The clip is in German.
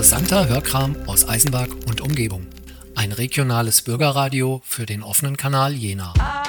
Interessanter Hörkram aus Eisenberg und Umgebung. Ein regionales Bürgerradio für den offenen Kanal Jena.